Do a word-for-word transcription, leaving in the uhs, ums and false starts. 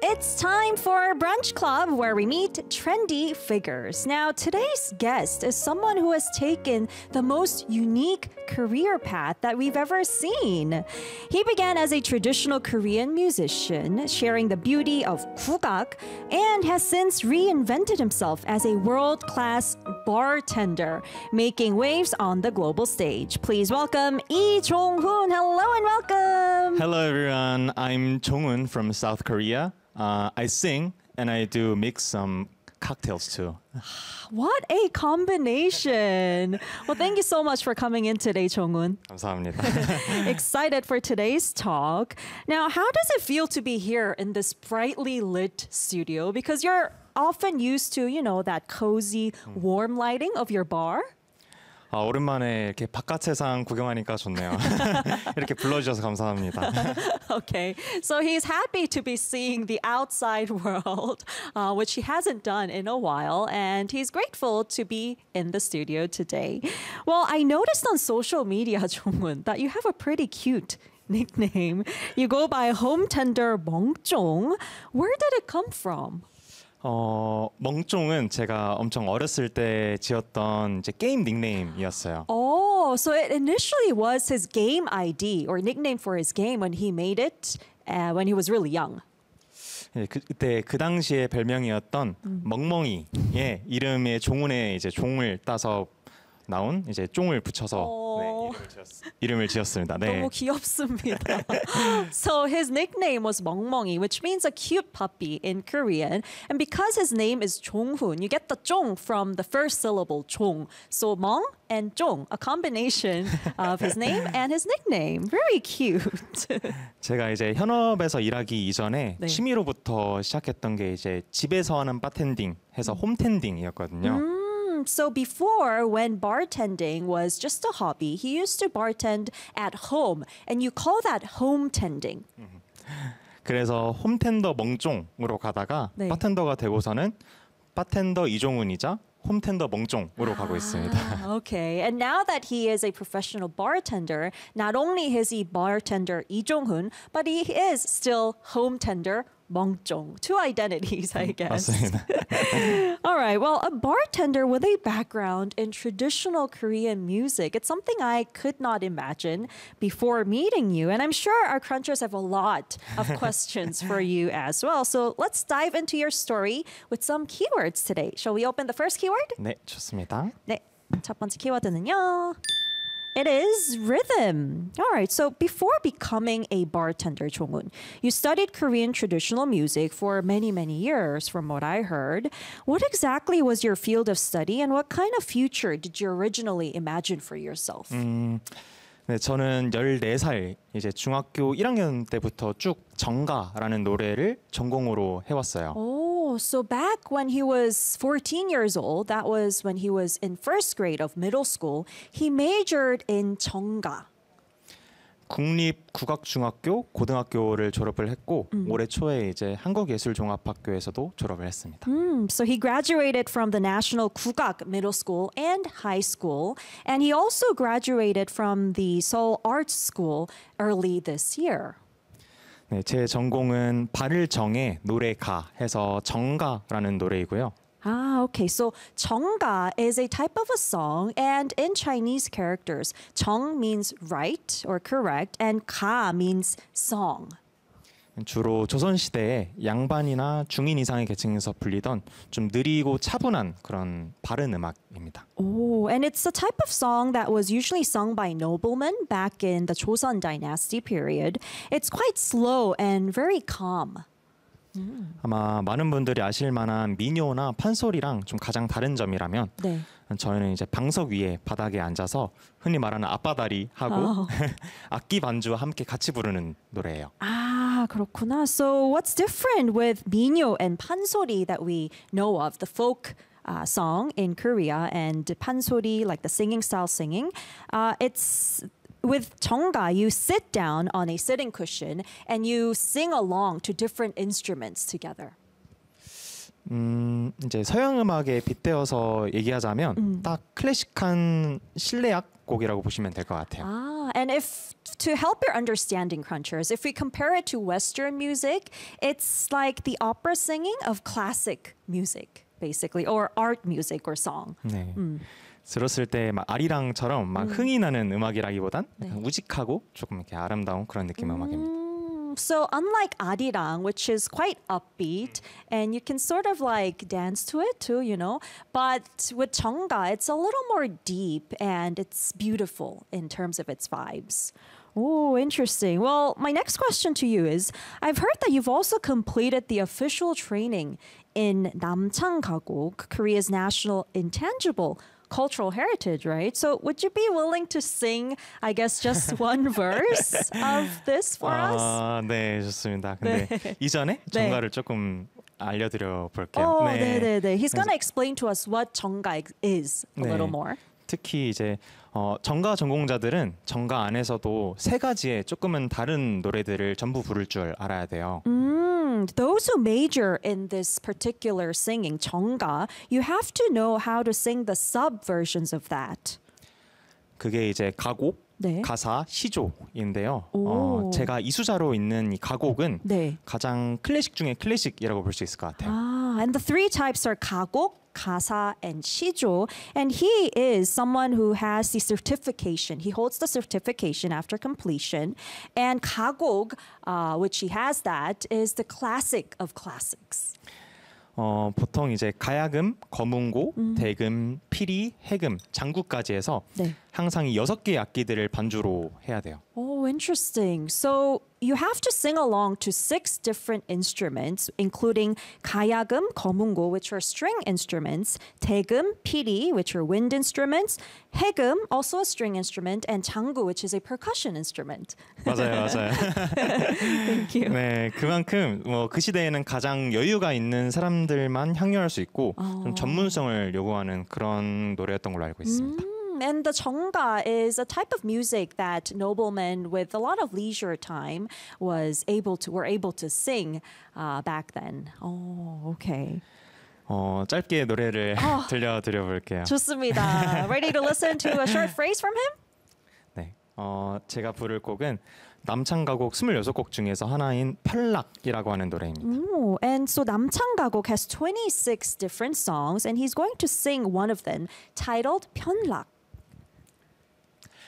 It's time for Brunch Club, where we meet trendy figures. Now, today's guest is someone who has taken the most unique career path that we've ever seen. He began as a traditional Korean musician, sharing the beauty of 국악, and has since reinvented himself as a world-class bartender, making waves on the global stage. Please welcome Lee Jong-hoon. Hello and welcome. Hello everyone, I'm Jong-hoon from South Korea. Uh, I sing and I do mix some cocktails too. What a combination. Well, thank you so much for coming in today, Jong-hoon. 감사합니다. Excited for today's talk. Now, how does it feel to be here in this brightly lit studio? Because you're often used to, you know, that cozy, warm lighting of your bar. 아, 오랜만에 이렇게 바깥 세상 구경하니까 좋네요. 이렇게 불러주셔서 감사합니다. Okay, so he's happy to be seeing the outside world, uh, which he hasn't done in a while, and he's grateful to be in the studio today. Well, I noticed on social media, Jong-hoon, that you have a pretty cute nickname. You go by Home Tender 멍종. Where did it come from? 어, 멍종은 제가 엄청 어렸을 때 지었던 이제 게임 닉네임이었어요. Oh, so it initially was his game I D or nickname for his game when he made it uh, when he was really young. 예, 그, 그때 그 당시에 별명이었던 음. 멍멍이의 이름의 종훈에 이제 종을 따서 나온 이제 종을 붙여서 어. 네, 이름을, 지었, 이름을 지었습니다. 네. 너무 귀엽습니다. So his nickname was 멍멍이, which means a cute puppy in Korean. And because his name is Jong-hoon, you get the 종 from the first syllable 종. So 멍 and 종, a combination of his name and his nickname. Very cute. 제가 이제 현업에서 일하기 이전에 네. 취미로부터 시작했던 게 이제 집에서 하는 바텐딩 해서 홈텐딩이었거든요. 음. So before, when bartending was just a hobby, he used to bartend at home, and you call that home tending. 그래서 홈텐더 멍종으로 가다가 네. 바텐더가 되고서는 바텐더 이종훈이자 홈텐더 멍종으로 가고 있습니다. Ah, okay, and now that he is a professional bartender, not only is he bartender Lee Jong-hoon, but he is still home tender 멍종. Two identities, I guess. 맞습니다. All right, well, a bartender with a background in traditional Korean music, it's something I could not imagine before meeting you. And I'm sure our crunchers have a lot of questions for you as well. So let's dive into your story with some keywords today. Shall we open the first keyword? 네, 좋습니다. 네, 첫 번째 키워드는요. It is rhythm. All right, so before becoming a bartender, Jong-hoon, you studied Korean traditional music for many, many years, from what I heard. What exactly was your field of study, and what kind of future did you originally imagine for yourself? 음, 네, 저는 열네 살 이제 중학교 일 학년 때부터 쭉 정가라는 노래를 전공으로 해왔어요. Oh, so back when he was fourteen years old, that was when he was in first grade of middle school, he majored in 정가. 국립국악중학교 고등학교를 졸업을 했고 음. 올해 초에 이제 한국예술종합학교에서도 졸업을 했습니다. Mm, so he graduated from the National 국악 Middle School and High School, and he also graduated from the Seoul Arts School early this year. 네, 제 전공은 발을 정해 노래가 해서 정가라는 노래이고요. Ah, okay. So 정가 is a type of a song, and in Chinese characters, 정 means right or correct, and 가 means song. 주로 조선시대에 양반이나 중인 이상의 계층에서 불리던 좀 느리고 차분한 그런 바른 음악입니다. Oh, and it's a type of song that was usually sung by noblemen back in the Joseon Dynasty period. It's quite slow and very calm. 음. 아마 많은 분들이 아실 만한 민요나 판소리랑 좀 가장 다른 점이라면 네. 저희는 이제 방석 위에 바닥에 앉아서 흔히 말하는 앞바다리 하고 어. 악기 반주와 함께 같이 부르는 노래예요. 아, 그렇구나. So what's different with 민요 and 판소리 that we know of, the folk uh, song in Korea, and 판소리, like the singing style singing? Uh, it's with 정가, you sit down on a sitting cushion and you sing along to different instruments together. 음, 이제 서양 음악에 빗대어서 얘기하자면 음. 딱 클래식한 실내악 곡이라고 보시면 될 것 같아요. Ah, and if to help your understanding, Crunchers, if we compare it to Western music, it's like the opera singing of classic music, basically, or art music or song. 네. 음. 들었을 때 막 아리랑처럼 막 음. 흥이 나는 음악이라기보단 네. 약간 우직하고 조금 이렇게 아름다운 그런 느낌의 음악입니다. Mm, so unlike Arirang, which is quite upbeat, and you can sort of like dance to it too, you know, but with Cheonga, it's a little more deep and it's beautiful in terms of its vibes. Oh, interesting. Well, my next question to you is, I've heard that you've also completed the official training in Namchang Gagok, Korea's national intangible cultural heritage, right? So would you be willing to sing, I guess, just one verse of this for us? 아, 네, 좋습니다. 근데 이전에 네. 정가를 조금 알려드려 볼게요. Oh, 네. 네, 네, 네. He's gonna explain to us what 정가 is a 네. little more. 특히 이제 어, 정가 전공자들은 정가 안에서도 세 가지의 조금은 다른 노래들을 전부 부를 줄 알아야 돼요. Mm, those who major in this particular singing, 정가, you have to know how to sing the sub versions of that. 그게 이제 가곡, 네. 가사, 시조인데요. 오. 어, 제가 이수자로 있는 이 가곡은 네. 가장 클래식 중에 클래식이라고 볼 수 있을 것 같아요. Ah, and the three types are 가곡, 가사, and 시조. And he is someone who has the certification. He holds the certification after completion. And 가곡, uh, which he has that, is the classic of classics. 어, 보통 이제 가야금, 거문고, 음. 대금, 피리, 해금, 장구까지 해서 네. 항상 이 여섯 개의 악기들을 반주로 해야 돼요. Oh, interesting. So you have to sing along to six different instruments, including 가야금, 거문고, which are string instruments, 대금, 피리, which are wind instruments, 해금, also a string instrument, and 장구, which is a percussion instrument. 맞아요, 맞아요. Thank you. 네, 그만큼 뭐 그 시대에는 가장 여유가 있는 사람들만 향유할 수 있고 좀 어. 전문성을 요구하는 그런 노래였던 걸로 알고 있습니다. Mm, and the 정가 is a type of music that noblemen with a lot of leisure time was able to were able to sing uh, back then. Oh, okay. 어, 짧게 노래를 어. 들려드려 볼게요. 좋습니다. Ready to listen to a short phrase from him? 네, 어, 제가 부를 곡은 남창가곡 스물여섯 곡 중에서 하나인 편락이라고 하는 노래입니다. Ooh, and so Namchang Gagok has twenty-six different songs, and he's going to sing one of them titled 편락.